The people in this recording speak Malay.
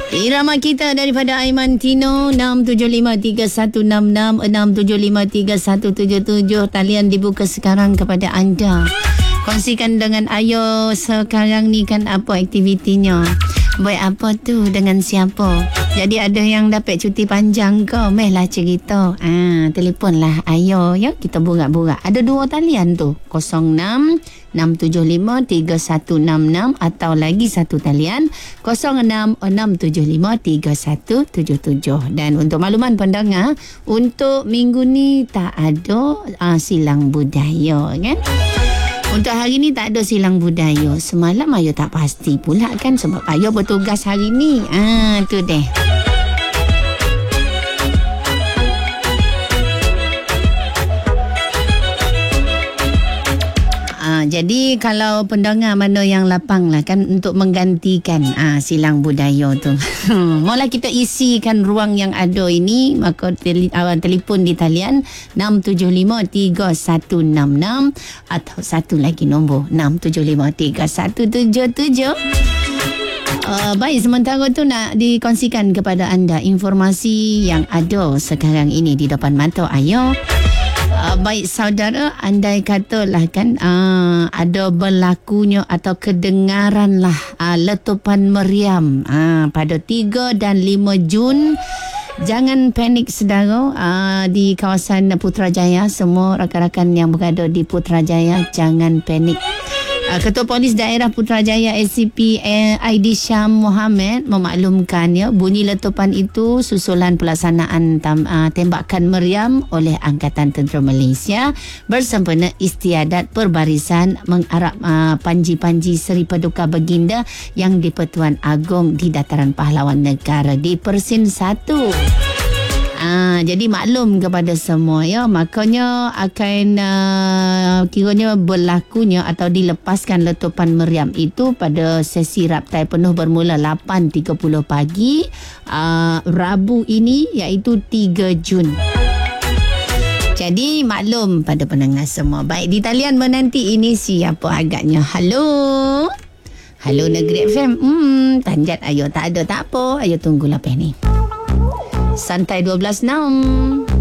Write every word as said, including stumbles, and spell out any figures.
Irama kita daripada Aiman Tino enam tujuh lima tiga satu enam enam enam tujuh lima tiga satu tujuh tujuh. Talian dibuka sekarang kepada anda. Kongsikan dengan Ayo sekarang ni kan apa aktivitinya. Buat apa tu, dengan siapa. Jadi ada yang dapat cuti panjang ke, meh lah cerita. Ah, telefonlah Ayo ya, kita borak-borak. Ada dua talian tu, kosong enam enam tujuh lima tiga satu enam enam atau lagi satu talian kosong enam enam tujuh lima tiga satu tujuh tujuh. Dan untuk makluman pendengar, untuk minggu ni tak ada uh, silang budaya kan. Untuk hari ni tak ada silang budaya. Semalam Ayo tak pasti pula kan, sebab Ayo bertugas hari ni. Ah, tu deh. Ah, jadi kalau pendengar mana yang lapang lah kan untuk menggantikan ah, silang budaya tu. Mula kita isikan ruang yang ada ini, maka tele, uh, telefon di talian enam tujuh lima tiga satu enam enam atau satu lagi nombor enam tujuh lima tiga satu tujuh tujuh. Uh, baik, sementara tu nak dikongsikan kepada anda informasi yang ada sekarang ini di depan mata Ayo. Uh, baik saudara, andai katalah kan uh, ada berlakunya atau kedengaran lah uh, letupan meriam uh, pada tiga dan lima Jun. Jangan panik saudara, uh, di kawasan Putrajaya, semua rakan-rakan yang berada di Putrajaya jangan panik. Uh, Ketua Polis Daerah Putrajaya A C P Aidi Syam Mohamad memaklumkan ya, bunyi letupan itu susulan pelaksanaan tam, uh, tembakan meriam oleh Angkatan Tentera Malaysia bersempena istiadat perbarisan mengarap uh, panji-panji Seri Paduka Baginda yang di Pertuan Agong di Dataran Pahlawan Negara di Persin satu. Ah, jadi maklum kepada semua ya, makanya akan uh, kiranya berlakunya atau dilepaskan letupan meriam itu pada sesi raptai penuh bermula lapan tiga puluh pagi uh, Rabu ini, iaitu tiga Jun. Jadi maklum pada pendengar semua. Baik, di talian menanti ini siapa agaknya? Halo. Halo Negeri F M. Hmm, tanjat Ayo tak ada, tak apa. Ayo tunggu lepas ni. Santai dua belas enam.